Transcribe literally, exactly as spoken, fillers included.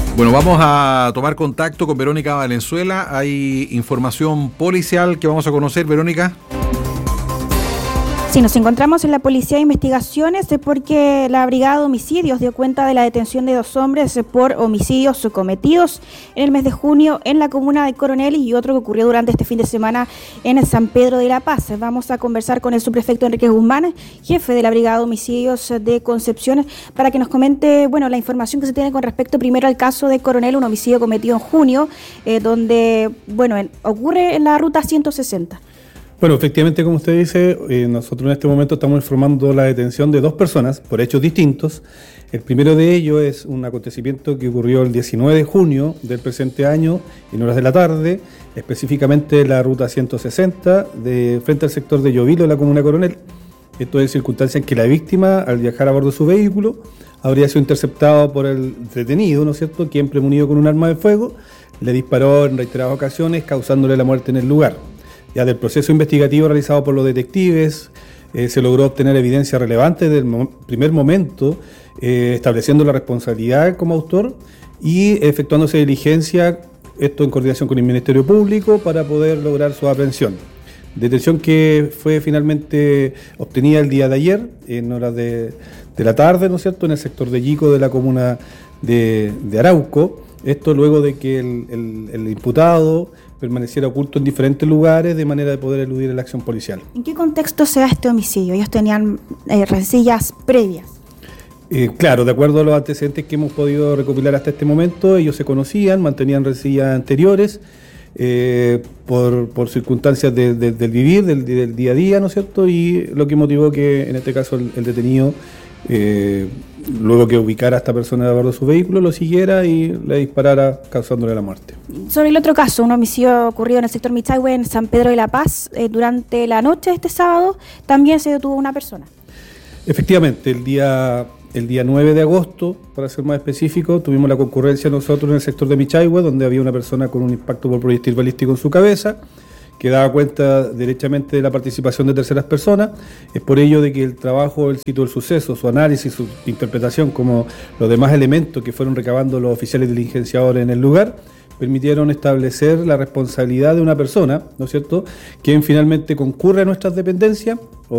Bueno, vamos a tomar contacto con Verónica Valenzuela. Hay información policial que vamos a conocer, Verónica. Sí, nos encontramos en la Policía de Investigaciones porque la Brigada de Homicidios dio cuenta de la detención de dos hombres por homicidios cometidos en el mes de junio en la comuna de Coronel y otro que ocurrió durante este fin de semana en San Pedro de la Paz. Vamos a conversar con el subprefecto Enrique Guzmán, jefe de la Brigada de Homicidios de Concepción, para que nos comente, bueno, la información que se tiene con respecto primero al caso de Coronel, un homicidio cometido en junio, eh, donde, bueno, en, ocurre en la ruta ciento sesenta. Bueno, efectivamente, como usted dice, eh, nosotros en este momento estamos informando la detención de dos personas por hechos distintos. El primero de ellos es un acontecimiento que ocurrió el diecinueve de junio del presente año, en horas de la tarde, específicamente en la ruta ciento sesenta, de, frente al sector de Llovilo, de la comuna Coronel. Esto es circunstancia en que la víctima, al viajar a bordo de su vehículo, habría sido interceptado por el detenido, ¿no es cierto?, quien, premonido con un arma de fuego, le disparó en reiteradas ocasiones, causándole la muerte en el lugar. Ya del proceso investigativo realizado por los detectives, eh, se logró obtener evidencia relevante del mo- primer momento, eh, estableciendo la responsabilidad como autor y efectuándose diligencia, esto en coordinación con el Ministerio Público, para poder lograr su aprehensión. Detención que fue finalmente obtenida el día de ayer, en horas de, de la tarde, ¿no es cierto?, en el sector de Yico de la comuna de, de Arauco. Esto luego de que el, el, el imputado permaneciera oculto en diferentes lugares de manera de poder eludir la acción policial. ¿En qué contexto se da este homicidio? ¿Ellos tenían eh, rencillas previas? Eh, claro, de acuerdo a los antecedentes que hemos podido recopilar hasta este momento, ellos se conocían, mantenían rencillas anteriores, eh, por, por circunstancias de, de, del vivir, del, del día a día, ¿no es cierto? Y lo que motivó que en este caso el, el detenido, eh, luego que ubicara a esta persona a bordo de su vehículo, lo siguiera y le disparara causándole la muerte. Sobre el otro caso, un homicidio ocurrido en el sector Michahue, en San Pedro de la Paz, eh, durante la noche de este sábado, también se detuvo una persona. Efectivamente, el día, el día nueve de agosto, para ser más específico, tuvimos la concurrencia nosotros en el sector de Michahue, donde había una persona con un impacto por proyectil balístico en su cabeza, que daba cuenta derechamente de la participación de terceras personas. Es por ello de que el trabajo del sitio del suceso, su análisis, su interpretación, como los demás elementos que fueron recabando los oficiales diligenciadores en el lugar, permitieron establecer la responsabilidad de una persona, ¿no es cierto?, quien finalmente concurre a nuestras dependencias,